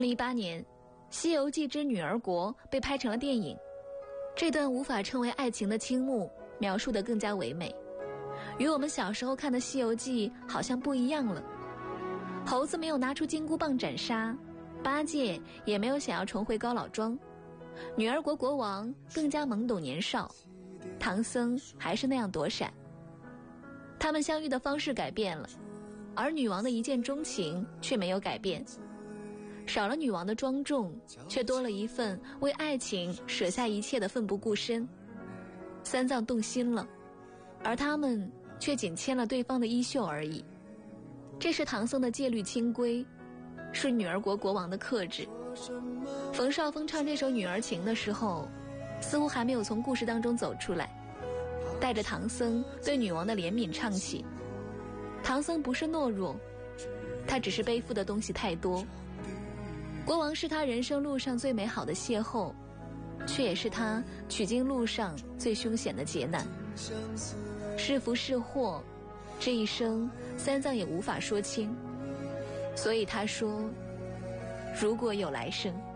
2018年，《西游记之女儿国》被拍成了电影，这段无法称为爱情的青木描述得更加唯美，与我们小时候看的《西游记》好像不一样了。猴子没有拿出金箍棒斩杀，八戒也没有想要重回高老庄，女儿国国王更加懵懂年少，唐僧还是那样躲闪。他们相遇的方式改变了，而女王的一见钟情却没有改变。少了女王的庄重，却多了一份为爱情舍下一切的奋不顾身。三藏动心了，而他们却仅牵了对方的衣袖而已。这是唐僧的戒律清规，是女儿国国王的克制。冯绍峰唱这首《女儿情》的时候，似乎还没有从故事当中走出来，带着唐僧对女王的怜悯唱起。唐僧不是懦弱，他只是背负的东西太多。国王是他人生路上最美好的邂逅，却也是他取经路上最凶险的劫难。是福是祸，这一生三藏也无法说清。所以他说，如果有来生。